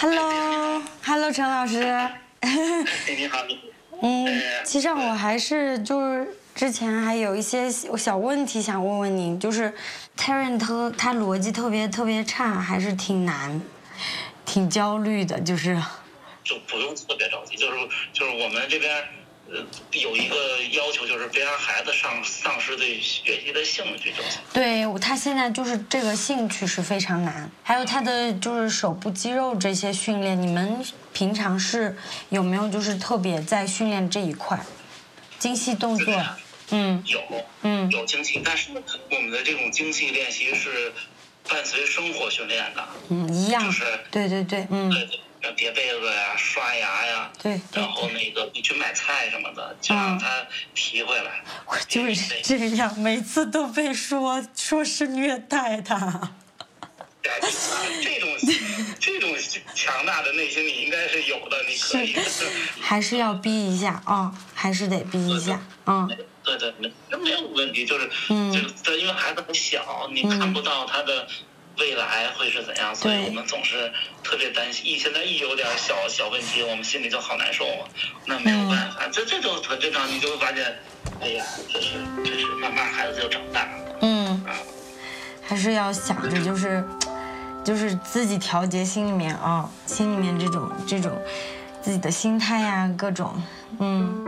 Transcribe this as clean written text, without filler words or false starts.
Hello，陈老师。 你好。 其实我还是之前还有一些小问题想问问你，就是 Terence 他逻辑特别差，还是挺难，挺焦虑的，就不用特别着急，就是我们这边有一个要求，就是别让孩子丧失对学习的兴趣就行。 对，他现在这个兴趣是非常难，还有他的手部肌肉这些训练，你们平常是有没有特别在训练这一块，精细动作？ 有精细，但是我们的这种精细练习是伴随生活训练的。 一样。 就是对。 对，叠被子呀，刷牙呀， 对， 然后你去买菜什么的，就让他提回来。 我就是这样，每次都被说是虐待他。 这种强大的内心你应该是有的，你可以。 还是要逼一下啊，还是得逼一下。 对，没有问题，就是因为孩子很小，你看不到他的未来会是怎样，所以我们总是特别担心。现在有点小问题，我们心里就好难受嘛。那没有办法，这都很正常。你就会发现，哎呀，这是慢慢孩子就长大了。 还是要想着就是自己调节心里面这种自己的心态呀，各种